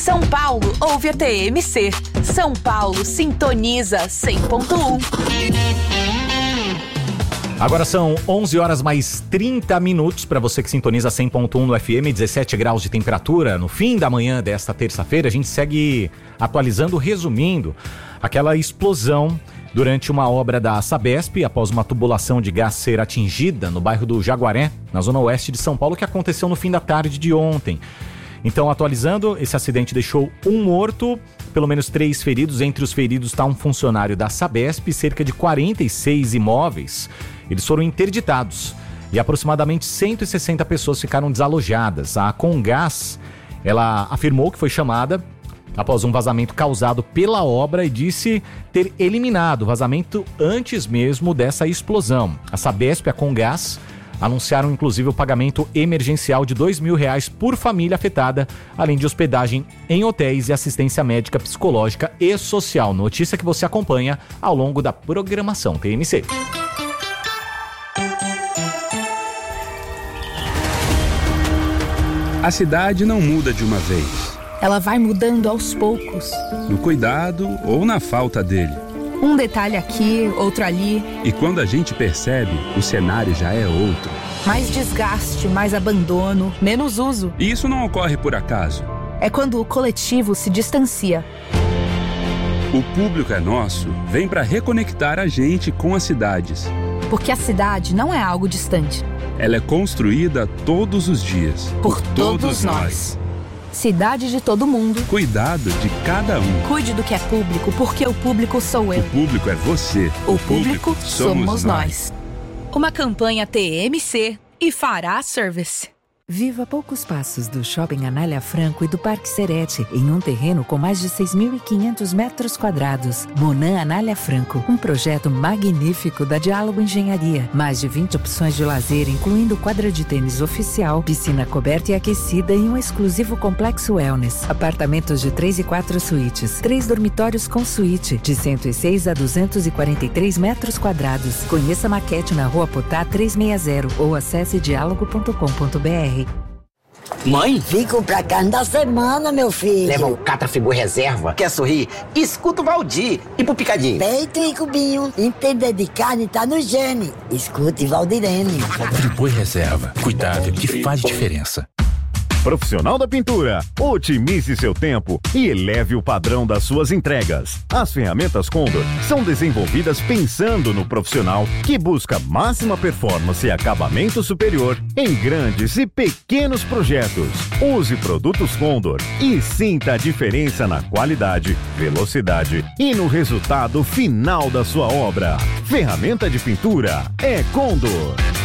São Paulo ouve a TMC. São Paulo sintoniza 100.1. Agora são 11 horas mais 30 minutos para você que sintoniza 100.1 no FM, 17 graus de temperatura. No fim da manhã desta terça-feira, a gente segue atualizando, resumindo aquela explosão durante uma obra da Sabesp, após uma tubulação de gás ser atingida no bairro do Jaguaré, na zona oeste de São Paulo, que aconteceu no fim da tarde de ontem. Então, atualizando, esse acidente deixou um morto, pelo menos 3 feridos. Entre os feridos está um funcionário da Sabesp, cerca de 46 imóveis. Eles foram interditados e aproximadamente 160 pessoas ficaram desalojadas. A Comgás, ela afirmou que foi chamada após um vazamento causado pela obra e disse ter eliminado o vazamento antes mesmo dessa explosão. A Sabesp e a Comgás anunciaram inclusive o pagamento emergencial de R$2.000 por família afetada, além de hospedagem em hotéis e assistência médica, psicológica e social. Notícia que você acompanha ao longo da programação TMC. A cidade não muda de uma vez. Ela vai mudando aos poucos. No cuidado ou na falta dele. Um detalhe aqui, outro ali. E quando a gente percebe, o cenário já é outro. Mais desgaste, mais abandono, menos uso. E isso não ocorre por acaso. É quando o coletivo se distancia. O Público é Nosso vem para reconectar a gente com as cidades. Porque a cidade não é algo distante. Ela é construída todos os dias. Por todos nós. Cidade de todo mundo. Cuidado de cada um. Cuide do que é público, porque o público sou eu. O público é você. O público somos nós. Uma campanha TMC e Fará Service. Viva a poucos passos do Shopping Anália Franco e do Parque Serete, em um terreno com mais de 6.500 metros quadrados. Monan Anália Franco, um projeto magnífico da Diálogo Engenharia. Mais de 20 opções de lazer, incluindo quadra de tênis oficial, piscina coberta e aquecida e um exclusivo complexo wellness. Apartamentos de 3 e 4 suítes, 3 dormitórios com suíte, de 106 a 243 metros quadrados. Conheça a maquete na Rua Potá 360 ou acesse diálogo.com.br. Mãe? Vim comprar carne da semana, meu filho. Leva um Catrafigura Reserva. Quer sorrir? Escuta o Valdir. E pro picadinho? Peito e cubinho. Entender de carne tá no gene. Escute Valdirene. Friboi Reserva. Cuidado que faz diferença. Profissional da Pintura, otimize seu tempo e eleve o padrão das suas entregas. As ferramentas Condor são desenvolvidas pensando no profissional que busca máxima performance e acabamento superior em grandes e pequenos projetos. Use produtos Condor e sinta a diferença na qualidade, velocidade e no resultado final da sua obra. Ferramenta de pintura é Condor.